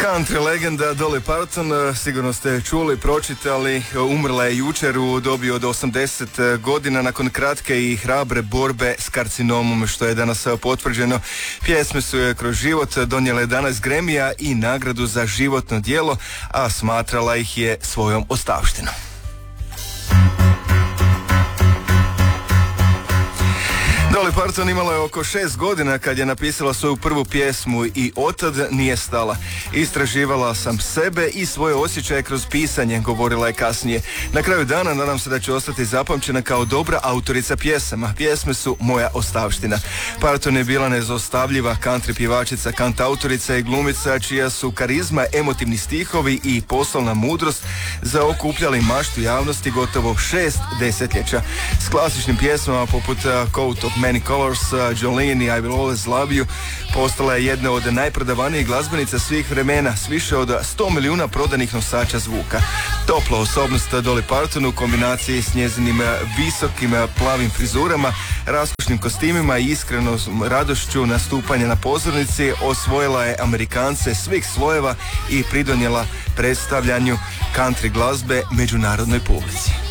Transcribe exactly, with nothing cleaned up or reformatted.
Country legenda Dolly Parton, sigurno ste čuli, pročitali, umrla je jučer u dobi od osamdeset godina nakon kratke i hrabre borbe s karcinomom, što je danas potvrđeno. Pjesme su je kroz život donijele danas Grammy-a i nagradu za životno djelo, a smatrala ih je svojom ostavštinom. Dolly Parton imala je oko šest godina kad je napisala svoju prvu pjesmu i otad nije stala. Istraživala sam sebe i svoje osjećaje kroz pisanje, govorila je kasnije. Na kraju dana nadam se da će ostati zapamćena kao dobra autorica pjesama. Pjesme su moja ostavština. Parton je bila nezostavljiva country pjevačica, kantautorica i glumica čija su karizma, emotivni stihovi i poslovna mudrost zaokupljali maštu javnosti gotovo šest desetljeća. S klasičnim pjesmama poput uh, Coat of Many Colors, Jolene i I Will Always Love You postala je jedna od najprodavanijih glazbenica svih vremena s više od sto milijuna prodanih nosača zvuka. Topla osobnost Dolly Parton u kombinaciji s njezinim visokim plavim frizurama, raskošnim kostimima i iskrenom radošću nastupanja na pozornici osvojila je Amerikance svih slojeva i pridonijela predstavljanju country glazbe međunarodnoj publici.